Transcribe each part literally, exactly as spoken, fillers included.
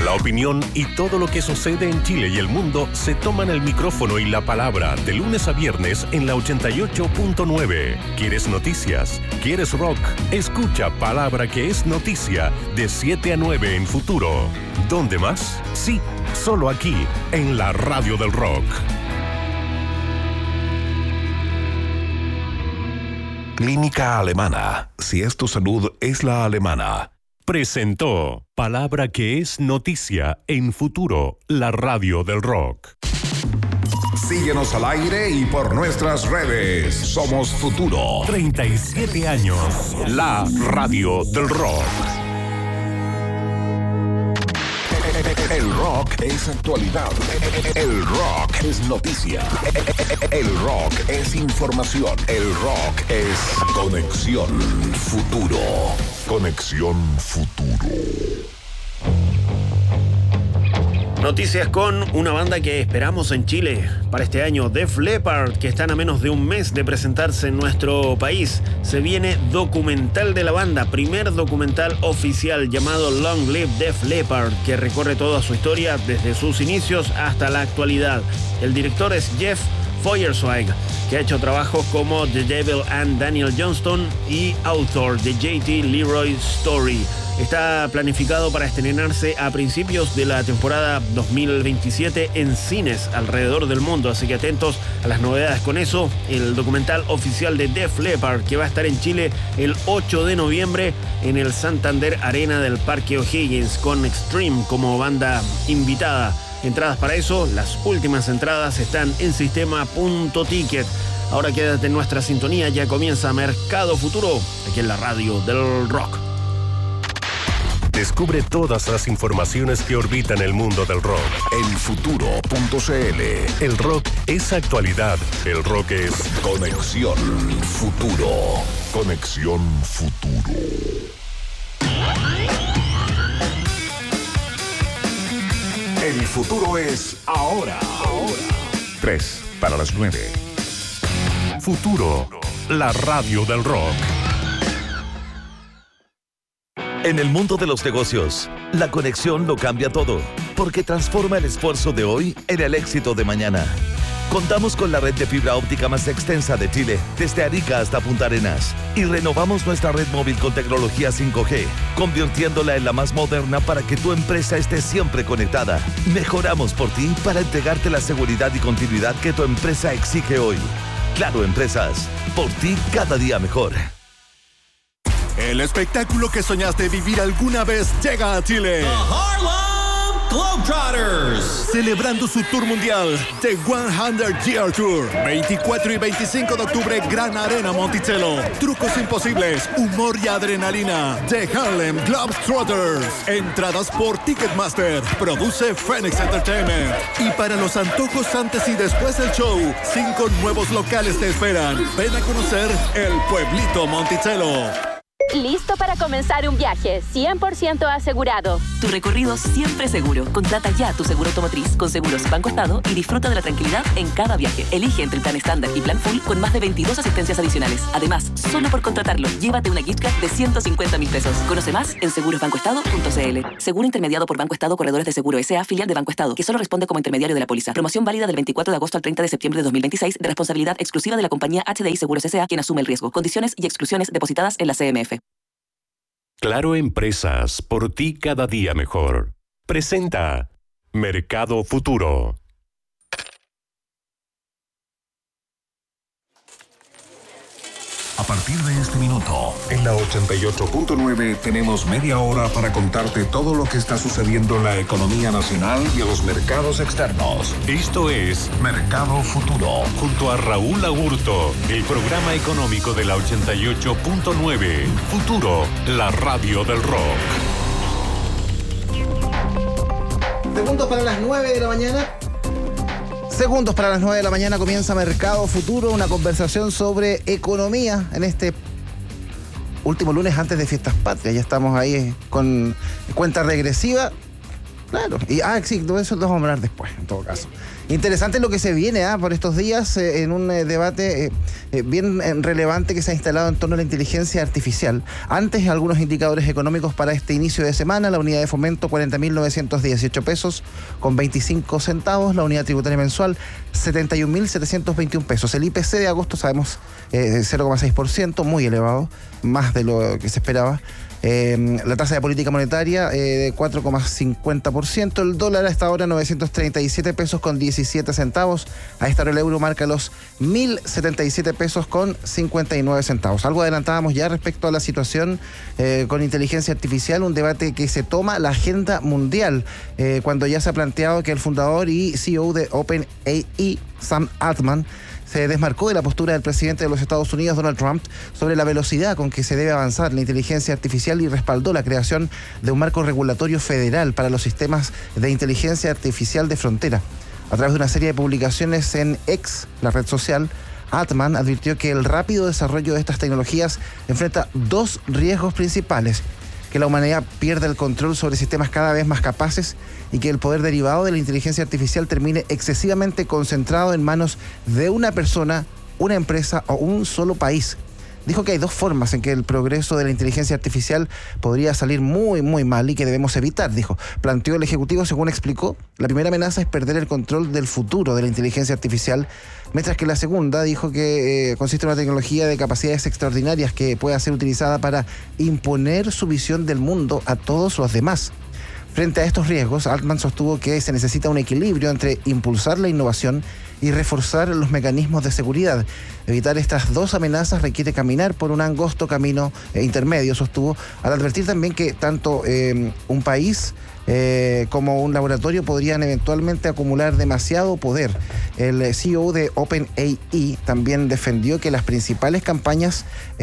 La opinión y todo lo que sucede en Chile y el mundo se toman el micrófono y la palabra de lunes a viernes en la ochenta y ocho punto nueve. ¿Quieres noticias? ¿Quieres rock? Escucha Palabra que es noticia de siete a nueve en Futuro. ¿Dónde más? Sí, solo aquí, en la Radio del Rock. Clínica Alemana. Si es tu salud, es la alemana. Presentó Palabra que es noticia en Futuro, la Radio del Rock. Síguenos al aire y por nuestras redes. Somos Futuro. treinta y siete años. La Radio del Rock. El rock es actualidad. El rock es noticia. El rock es información. El rock es Conexión Futuro. Conexión Futuro. Noticias con una banda que esperamos en Chile para este año, Def Leppard, que están a menos de un mes de presentarse en nuestro país. Se viene documental de la banda, primer documental oficial llamado Long Live Def Leppard, que recorre toda su historia desde sus inicios hasta la actualidad. El director es Jeff Feuerzweig, que ha hecho trabajos como The Devil and Daniel Johnston y autor de J T Leroy Story. Está planificado para estrenarse a principios de la temporada dos mil veintisiete en cines alrededor del mundo, así que atentos a las novedades con eso. El documental oficial de Def Leppard, que va a estar en Chile el ocho de noviembre en el Santander Arena del Parque O'Higgins, con Extreme como banda invitada. Entradas para eso, las últimas entradas están en sistema punto ticket. Ahora quédate en nuestra sintonía, ya comienza Mercado Futuro, aquí en la Radio del Rock. Descubre todas las informaciones que orbitan el mundo del rock en futuro punto cl. El rock es actualidad. El rock es Conexión Futuro. Conexión Futuro. El futuro es ahora. Ahora. Tres para las nueve. Futuro, la Radio del Rock. En el mundo de los negocios, la conexión lo cambia todo, porque transforma el esfuerzo de hoy en el éxito de mañana. Contamos con la red de fibra óptica más extensa de Chile, desde Arica hasta Punta Arenas, y renovamos nuestra red móvil con tecnología cinco G, convirtiéndola en la más moderna para que tu empresa esté siempre conectada. Mejoramos por ti para entregarte la seguridad y continuidad que tu empresa exige hoy. Claro Empresas, por ti cada día mejor. El espectáculo que soñaste vivir alguna vez llega a Chile. The Harlem Globetrotters. Celebrando su tour mundial, The cien Year Tour. veinticuatro y veinticinco de octubre, Gran Arena Monticello. Trucos imposibles, humor y adrenalina. The Harlem Globetrotters. Entradas por Ticketmaster. Produce Phoenix Entertainment. Y para los antojos antes y después del show, cinco nuevos locales te esperan. Ven a conocer el pueblito Monticello. Listo para comenzar un viaje, cien por ciento asegurado. Tu recorrido siempre seguro. Contrata ya tu seguro automotriz con Seguros Banco Estado y disfruta de la tranquilidad en cada viaje. Elige entre el plan estándar y plan full con más de veintidós asistencias adicionales. Además, solo por contratarlo, llévate una gift card de ciento cincuenta mil pesos. Conoce más en seguros banco estado punto cl. Seguro intermediado por Banco Estado Corredores de Seguro S A, filial de Banco Estado, que solo responde como intermediario de la póliza. Promoción válida del veinticuatro de agosto al treinta de septiembre de dos mil veintiséis, de responsabilidad exclusiva de la compañía H D I Seguros S A, quien asume el riesgo. Condiciones y exclusiones depositadas en la C M F. Claro Empresas, por ti cada día mejor. Presenta Mercado Futuro. A partir de este minuto, en la ochenta y ocho punto nueve tenemos media hora para contarte todo lo que está sucediendo en la economía nacional y en los mercados externos. Esto es Mercado Futuro. Junto a Raúl Agurto, el programa económico de la ochenta y ocho punto nueve. Futuro, la Radio del Rock. Segundos para las nueve de la mañana. Segundos para las nueve de la mañana comienza Mercado Futuro, una conversación sobre economía en este último lunes antes de Fiestas Patrias. Ya estamos ahí con cuenta regresiva Claro, y ah, sí, todo eso lo vamos a hablar después, en todo caso. Interesante lo que se viene ¿eh? por estos días eh, en un eh, debate eh, eh, bien eh, relevante que se ha instalado en torno a la inteligencia artificial. Antes, algunos indicadores económicos para este inicio de semana: la unidad de fomento cuarenta mil novecientos dieciocho pesos con veinticinco centavos, la unidad tributaria mensual setenta y un mil setecientos veintiún pesos. El I P C de agosto sabemos eh, cero coma seis por ciento, muy elevado, más de lo que se esperaba. Eh, la tasa de política monetaria eh, de cuatro coma cincuenta por ciento. El dólar a esta hora novecientos treinta y siete pesos con diecisiete centavos. A esta hora el euro marca los mil setenta y siete pesos con cincuenta y nueve centavos. Algo adelantábamos ya respecto a la situación eh, con inteligencia artificial, un debate que se toma la agenda mundial eh, cuando ya se ha planteado que el fundador y C E O de OpenAI, Sam Altman, se desmarcó de la postura del presidente de los Estados Unidos, Donald Trump, sobre la velocidad con que se debe avanzar la inteligencia artificial y respaldó la creación de un marco regulatorio federal para los sistemas de inteligencia artificial de frontera. A través de una serie de publicaciones en X, la red social, Altman advirtió que el rápido desarrollo de estas tecnologías enfrenta dos riesgos principales: que la humanidad pierda el control sobre sistemas cada vez más capaces y que el poder derivado de la inteligencia artificial termine excesivamente concentrado en manos de una persona, una empresa o un solo país. Dijo que hay dos formas en que el progreso de la inteligencia artificial podría salir muy, muy mal y que debemos evitar, dijo. Planteó el Ejecutivo, según explicó, la primera amenaza es perder el control del futuro de la inteligencia artificial, mientras que la segunda dijo que eh, consiste en una tecnología de capacidades extraordinarias que pueda ser utilizada para imponer su visión del mundo a todos los demás. Frente a estos riesgos, Altman sostuvo que se necesita un equilibrio entre impulsar la innovación y reforzar los mecanismos de seguridad. Evitar estas dos amenazas requiere caminar por un angosto camino eh, intermedio, sostuvo, al advertir también que tanto eh, un país eh, como un laboratorio podrían eventualmente acumular demasiado poder. El C E O de OpenAI también defendió que las principales campañas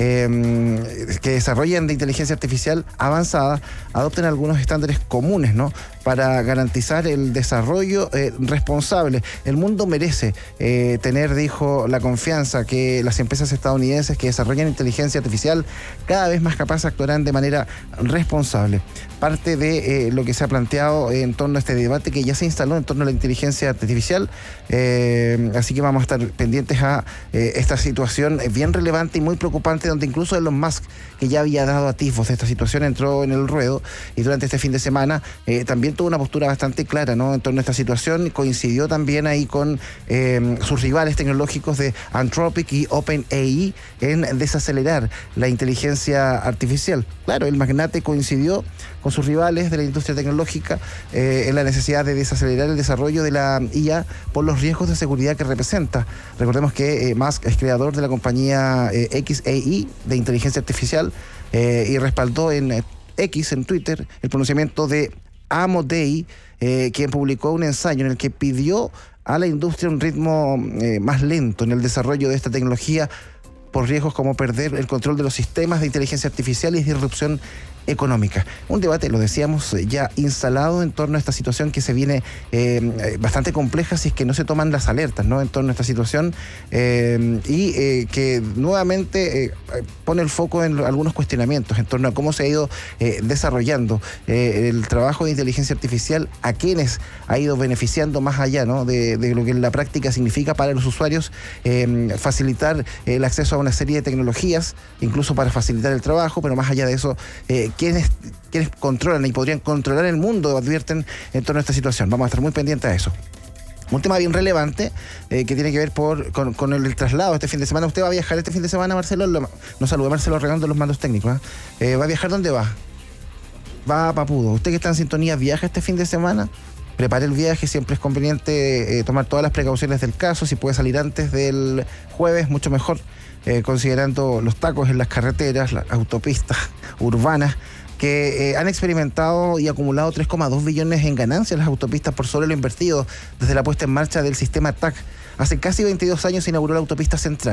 eh, que desarrollan de inteligencia artificial avanzada adopten algunos estándares comunes, ¿no?, para garantizar el desarrollo eh, responsable. El mundo merece eh, tener, dijo, la confianza que las empresas estadounidenses que desarrollan inteligencia artificial cada vez más capaces actuarán de manera responsable. Parte de eh, lo que se ha planteado en torno a este debate que ya se instaló en torno a la inteligencia artificial, eh, así que vamos a estar pendientes a eh, esta situación bien relevante y muy preocupante, donde incluso Elon Musk, que ya había dado atisbos de esta situación, entró en el ruedo y durante este fin de semana eh, también tuvo una postura bastante clara, ¿no?, en torno a esta situación. Coincidió también ahí con eh, sus rivales tecnológicos de Anthropic y OpenAI en desacelerar la inteligencia artificial. Claro, el magnate coincidió con sus rivales de la industria tecnológica eh, en la necesidad de desacelerar el desarrollo de la I A por los riesgos de seguridad que representa. Recordemos que eh, Musk es creador de la compañía eh, X A I de inteligencia artificial eh, y respaldó en eh, X, en Twitter, el pronunciamiento de Amodei, eh, quien publicó un ensayo en el que pidió a la industria un ritmo eh, más lento en el desarrollo de esta tecnología por riesgos como perder el control de los sistemas de inteligencia artificial y disrupción económica. Un debate, lo decíamos, ya instalado en torno a esta situación que se viene eh, bastante compleja si es que no se toman las alertas, ¿no?, en torno a esta situación eh, y eh, que nuevamente eh, pone el foco en algunos cuestionamientos en torno a cómo se ha ido eh, desarrollando eh, el trabajo de inteligencia artificial, a quienes ha ido beneficiando más allá, ¿no?, de, de lo que en la práctica significa para los usuarios eh, facilitar el acceso a una serie de tecnologías, incluso para facilitar el trabajo, pero más allá de eso, eh, quienes, quienes controlan y podrían controlar el mundo advierten en torno a esta situación. Vamos a estar muy pendientes a eso. Un tema bien relevante eh, que tiene que ver por, con, con el, el traslado este fin de semana. ¿Usted va a viajar este fin de semana, Marcelo? Lo, nos saluda Marcelo Regando de los mandos técnicos. ¿eh? Eh, ¿Va a viajar? ¿Dónde va? Va a Papudo. ¿Usted que está en sintonía viaja este fin de semana? Prepare el viaje, siempre es conveniente eh, tomar todas las precauciones del caso. Si puede salir antes del jueves, mucho mejor, eh, considerando los tacos en las carreteras, las autopistas urbanas, que eh, han experimentado y acumulado tres coma dos billones en ganancias las autopistas por sobre lo invertido desde la puesta en marcha del sistema T A C. Hace casi veintidós años se inauguró la autopista central,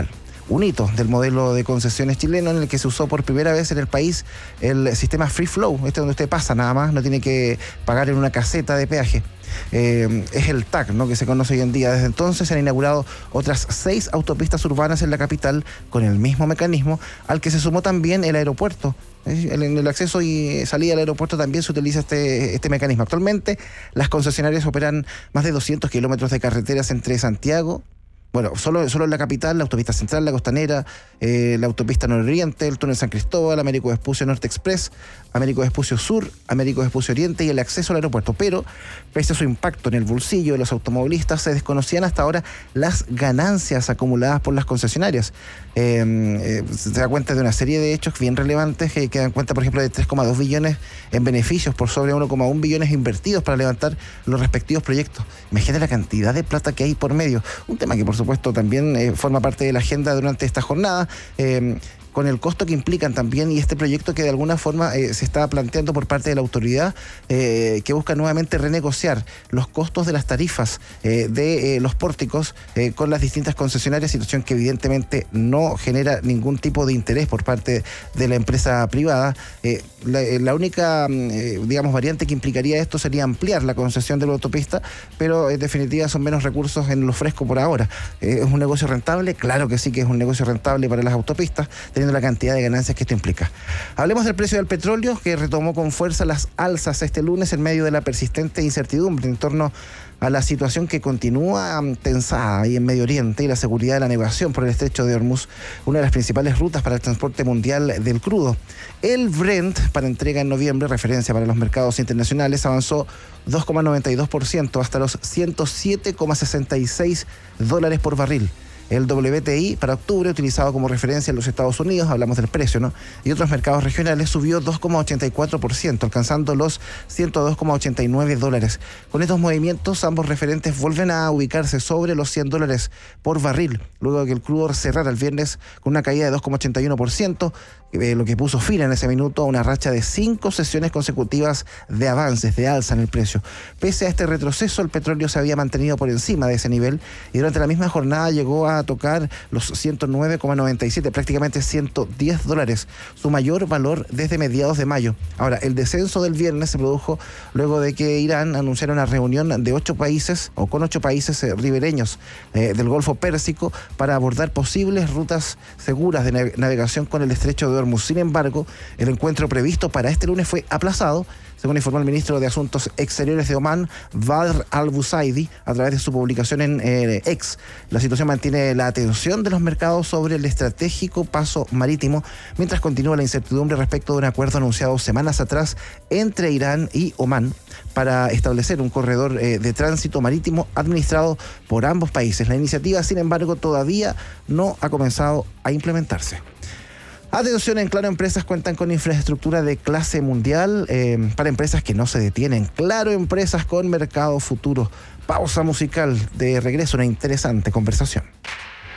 un hito del modelo de concesiones chileno en el que se usó por primera vez en el país el sistema Free Flow, este donde usted pasa nada más, no tiene que pagar en una caseta de peaje. Eh, es el T A C, ¿no?, que se conoce hoy en día. Desde entonces se han inaugurado otras seis autopistas urbanas en la capital con el mismo mecanismo, al que se sumó también el aeropuerto. En el acceso y salida al aeropuerto también se utiliza este, este mecanismo. Actualmente las concesionarias operan más de doscientos kilómetros de carreteras entre Santiago, bueno, solo, solo en la capital, la autopista central, la costanera, eh, la autopista nororiente, el túnel San Cristóbal, Américo Vespucio Norte Express, Américo Vespucio Sur, Américo Vespucio Oriente y el acceso al aeropuerto. Pero, pese a su impacto en el bolsillo de los automovilistas, se desconocían hasta ahora las ganancias acumuladas por las concesionarias. Eh, eh, se da cuenta de una serie de hechos bien relevantes que, que dan cuenta, por ejemplo, de tres coma dos billones en beneficios por sobre uno coma uno billones invertidos para levantar los respectivos proyectos. Imagínate la cantidad de plata que hay por medio. Un tema que, por supuesto, también eh, forma parte de la agenda durante esta jornada. Eh, con el costo que implican también, y este proyecto que de alguna forma eh, se está planteando por parte de la autoridad, eh, que busca nuevamente renegociar los costos de las tarifas eh, de eh, los pórticos eh, con las distintas concesionarias, situación que evidentemente no genera ningún tipo de interés por parte de la empresa privada. Eh, la, la única, eh, digamos, variante que implicaría esto sería ampliar la concesión de la autopista, pero en definitiva son menos recursos en lo fresco por ahora. Eh, ¿Es un negocio rentable? Claro que sí que es un negocio rentable para las autopistas, la cantidad de ganancias que esto implica. Hablemos del precio del petróleo, que retomó con fuerza las alzas este lunes en medio de la persistente incertidumbre en torno a la situación que continúa tensada ahí en Medio Oriente y la seguridad de la navegación por el estrecho de Hormuz, una de las principales rutas para el transporte mundial del crudo. El Brent, para entrega en noviembre, referencia para los mercados internacionales, avanzó dos coma noventa y dos por ciento hasta los ciento siete coma sesenta y seis dólares por barril. El W T I para octubre, utilizado como referencia en los Estados Unidos, hablamos del precio, ¿no?, y otros mercados regionales, subió dos coma ochenta y cuatro por ciento, alcanzando los ciento dos coma ochenta y nueve dólares. Con estos movimientos, ambos referentes vuelven a ubicarse sobre los cien dólares por barril, luego de que el crudo cerrara el viernes con una caída de dos coma ochenta y uno por ciento, eh, lo que puso fin en ese minuto a una racha de cinco sesiones consecutivas de avances, de alza en el precio. Pese a este retroceso, el petróleo se había mantenido por encima de ese nivel y durante la misma jornada llegó a tocar los ciento nueve coma noventa y siete, prácticamente ciento diez dólares, su mayor valor desde mediados de mayo. Ahora, el descenso del viernes se produjo luego de que Irán anunciara una reunión de ocho países, o con ocho países eh, ribereños eh, del Golfo Pérsico, para abordar posibles rutas seguras de navegación con el estrecho de Hormuz. Sin embargo, el encuentro previsto para este lunes fue aplazado, según informó el ministro de Asuntos Exteriores de Omán, Badr al-Busaidi, a través de su publicación en eh, X. La situación mantiene la atención de los mercados sobre el estratégico paso marítimo, mientras continúa la incertidumbre respecto de un acuerdo anunciado semanas atrás entre Irán y Omán para establecer un corredor eh, de tránsito marítimo administrado por ambos países. La iniciativa, sin embargo, todavía no ha comenzado a implementarse. Atención, en Claro Empresas cuentan con infraestructura de clase mundial eh, para empresas que no se detienen. Claro Empresas con mercado futuro. Pausa musical, de regreso, una interesante conversación.